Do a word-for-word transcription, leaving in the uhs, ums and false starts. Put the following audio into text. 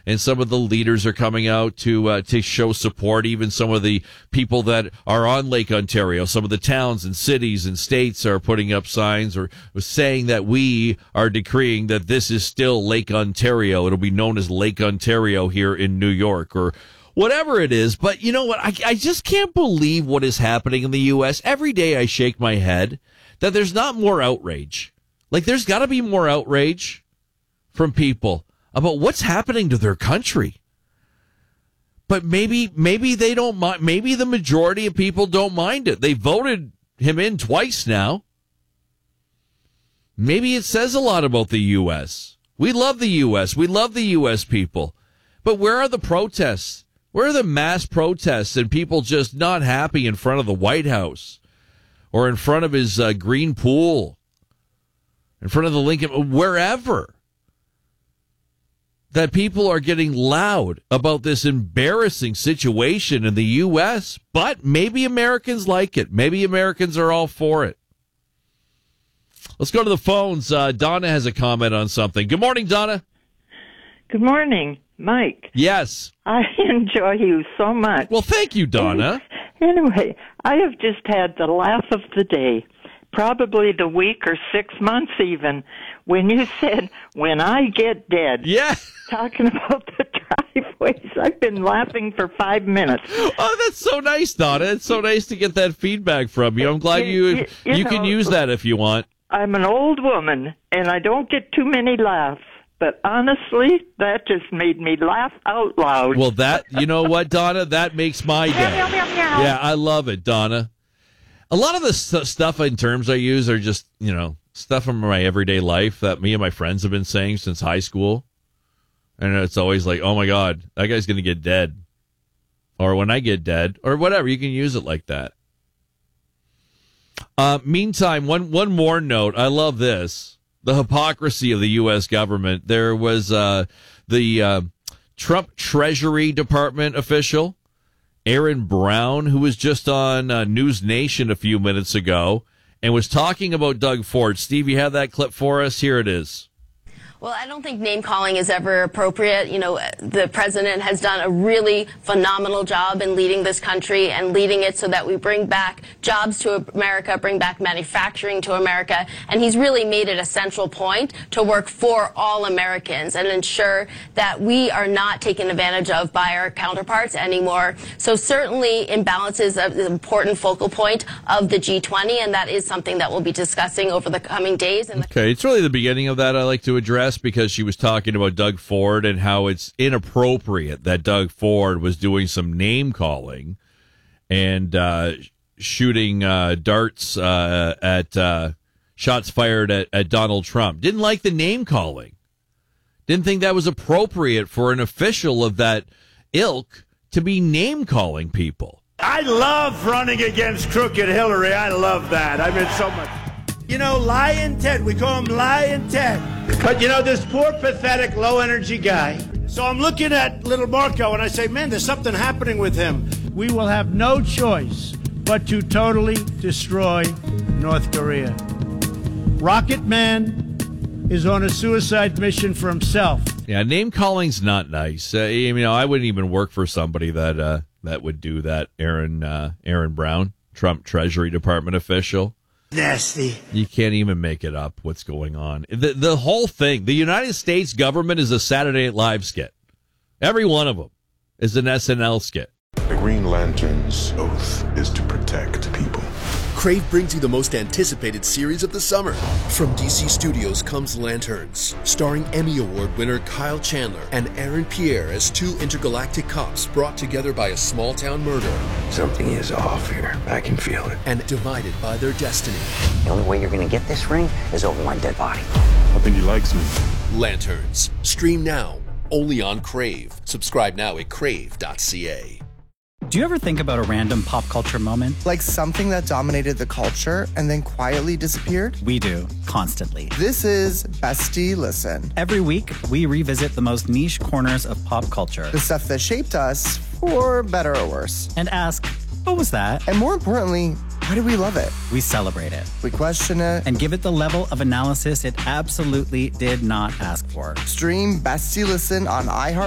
and some of the leaders are coming out to uh, to show support. Even some of the people that are on Lake Ontario, some of the towns and cities and states are putting up signs or saying that we are decreeing that this is still Lake Ontario. It'll be known as Lake Ontario here in New York or whatever it is. But you know what? I, I just can't believe what is happening in the U S. Every day I shake my head that there's not more outrage. Like, there's got to be more outrage from people about what's happening to their country. But maybe maybe they don't mind. Maybe the majority of people don't mind it. They voted him in twice now. Maybe it says a lot about the U S. We love the U S. We love the U S people. But where are the protests? Where are the mass protests and people just not happy in front of the White House or in front of his uh, green pool? In front of the Lincoln, wherever, that people are getting loud about this embarrassing situation in the U S, but maybe Americans like it. Maybe Americans are all for it. Let's go to the phones. Uh, Donna has a comment on something. Good morning, Donna. Good morning, Mike. Yes. I enjoy you so much. Well, thank you, Donna. Anyway, I have just had the laugh of the day. Probably the week or six months even, when you said, when I get dead. Yeah. Talking about the driveways. I've been laughing for five minutes. Oh, that's so nice, Donna. It's so nice to get that feedback from you. I'm glad you you, you, you know, can use that if you want. I'm an old woman, and I don't get too many laughs. But honestly, that just made me laugh out loud. Well, that, you know what, Donna? That makes my day. Yeah, I love it, Donna. A lot of the st- stuff in terms I use are just, you know, stuff from my everyday life that me and my friends have been saying since high school. And it's always like, oh, my God, that guy's going to get dead. Or when I get dead, or whatever. You can use it like that. Uh, meantime, one, one more note. I love this. The hypocrisy of the U S government. There was uh, the uh, Trump Treasury Department official, Aaron Brown, who was just on uh, News Nation a few minutes ago and was talking about Doug Ford. Steve, you have that clip for us? Here it is. Well, I don't think name calling is ever appropriate. You know, the president has done a really phenomenal job in leading this country and leading it so that we bring back jobs to America, bring back manufacturing to America. And he's really made it a central point to work for all Americans and ensure that we are not taken advantage of by our counterparts anymore. So certainly imbalance is an important focal point of the G twenty, and that is something that we'll be discussing over the coming days. And okay, it's really the beginning of that I like to address, because she was talking about Doug Ford and how it's inappropriate that Doug Ford was doing some name calling and uh, shooting uh, darts uh, at uh, shots fired at, at Donald Trump. Didn't like the name calling. Didn't think that was appropriate for an official of that ilk to be name calling people. I love running against crooked Hillary. I love that. I mean, so much. You know, Lion Ted. We call him Lion Ted. But, you know, this poor, pathetic, low-energy guy. So I'm looking at little Marco, and I say, man, there's something happening with him. We will have no choice but to totally destroy North Korea. Rocket Man is on a suicide mission for himself. Yeah, name calling's not nice. Uh, you know, I wouldn't even work for somebody that uh, that would do that. Aaron uh, Aaron Brown, Trump Treasury Department official. Nasty. You can't even make it up what's going on. The the whole thing, the United States government is a Saturday Night Live skit. Every one of them is an S N L skit. The Green Lantern's oath is to protect people. Crave brings you the most anticipated series of the summer. From D C Studios comes Lanterns, starring Emmy Award winner Kyle Chandler and Aaron Pierre as two intergalactic cops brought together by a small-town murder. Something is off here. I can feel it. And divided by their destiny. The only way you're going to get this ring is over my dead body. I think he likes me. Lanterns. Stream now. Only on Crave. Subscribe now at crave dot c a. Do you ever think about a random pop culture moment? Like something that dominated the culture and then quietly disappeared? We do, constantly. This is Bestie Listen. Every week, we revisit the most niche corners of pop culture. The stuff that shaped us, for better or worse. And ask, what was that? And more importantly, why do we love it? We celebrate it. We question it. And give it the level of analysis it absolutely did not ask for. Stream Bestie Listen on iHeart.